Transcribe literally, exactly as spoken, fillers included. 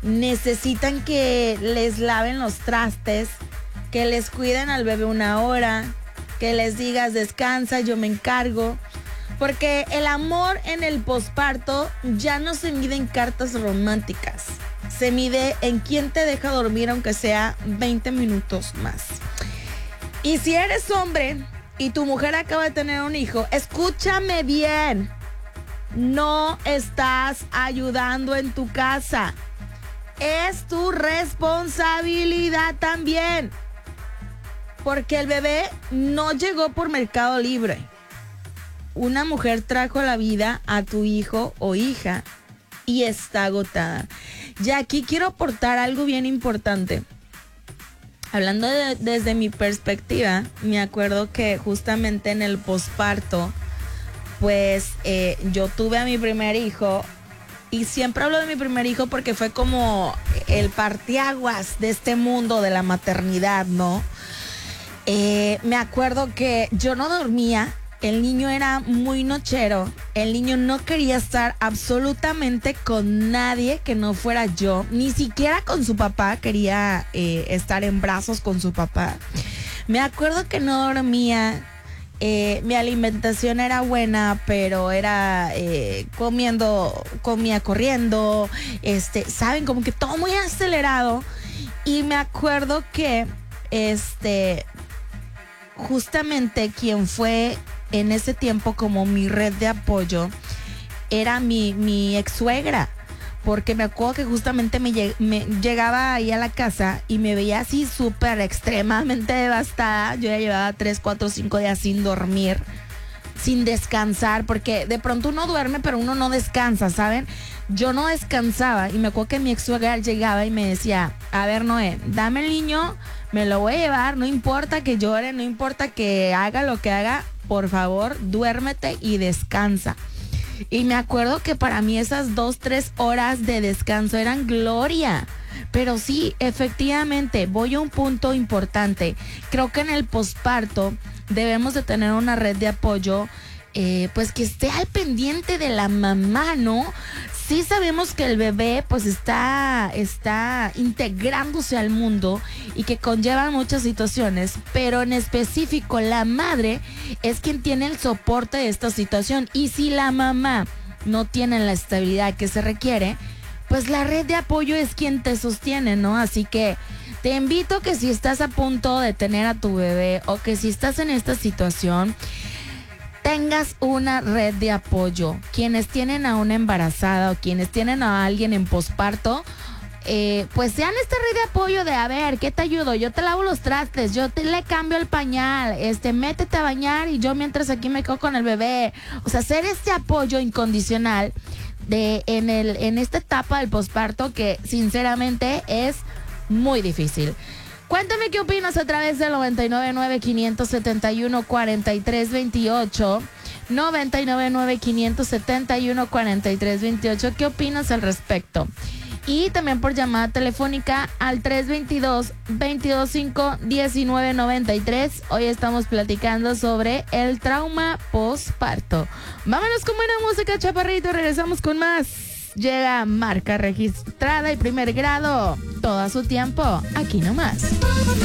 necesitan que les laven los trastes, que les cuiden al bebé una hora, que les digas descansa, yo me encargo. Porque el amor en el posparto ya no se mide en cartas románticas. Se mide en quién te deja dormir aunque sea veinte minutos más. Y si eres hombre y tu mujer acaba de tener un hijo, escúchame bien. No estás ayudando en tu casa. Es tu responsabilidad también. Porque el bebé no llegó por Mercado Libre. Una mujer trajo la vida a tu hijo o hija y está agotada. Y aquí quiero aportar algo bien importante. Hablando de, desde mi perspectiva, me acuerdo que justamente en el posparto, pues eh, yo tuve a mi primer hijo. Y siempre hablo de mi primer hijo porque fue como el parteaguas de este mundo de la maternidad, ¿no? Eh, me acuerdo que yo no dormía. El niño era muy nochero. El niño no quería estar absolutamente con nadie que no fuera yo. Ni siquiera con su papá quería eh, estar en brazos con su papá. Me acuerdo que no dormía. Eh, mi alimentación era buena, pero era eh, comiendo, comía corriendo. Este, saben, como que todo muy acelerado. Y me acuerdo que este, justamente quien fue en ese tiempo como mi red de apoyo era mi, mi ex suegra, porque me acuerdo que justamente me, lleg me llegaba ahí a la casa y me veía así súper extremadamente devastada. Yo ya llevaba tres, cuatro, cinco días sin dormir, sin descansar, porque de pronto uno duerme pero uno no descansa, ¿saben? Yo no descansaba y me acuerdo que mi ex suegra llegaba y me decía, a ver, Noé, dame el niño, me lo voy a llevar, no importa que llore, no importa que haga lo que haga, por favor, duérmete y descansa. Y me acuerdo que para mí esas dos, tres horas de descanso eran gloria. Pero sí, efectivamente, voy a un punto importante. Creo que en el posparto debemos de tener una red de apoyo, eh, pues que esté al pendiente de la mamá, ¿no? Sí sabemos que el bebé pues está, está integrándose al mundo y que conlleva muchas situaciones, pero en específico la madre es quien tiene el soporte de esta situación. Y si la mamá no tiene la estabilidad que se requiere, pues la red de apoyo es quien te sostiene, ¿no? Así que te invito que si estás a punto de tener a tu bebé o que si estás en esta situación, tengas una red de apoyo. Quienes tienen a una embarazada o quienes tienen a alguien en posparto, eh, pues sean esta red de apoyo de, a ver, ¿qué te ayudo? Yo te lavo los trastes, yo te le cambio el pañal, este, métete a bañar y yo mientras aquí me quedo con el bebé. O sea, hacer este apoyo incondicional de, en, el, en esta etapa del posparto que sinceramente es muy difícil. Cuéntame qué opinas a través del noventa y nueve nueve, quinientos setenta y uno, cuarenta y tres veintiocho. noventa y nueve nueve, quinientos setenta y uno, cuarenta y tres veintiocho. ¿Qué opinas al respecto? Y también por llamada telefónica al tres veintidós, veintidós cinco, diecinueve noventa y tres. Hoy estamos platicando sobre el trauma posparto. Vámonos con buena música, chaparrito. Regresamos con más. Llega marca registrada y primer grado. Todo a su tiempo. Aquí nomás.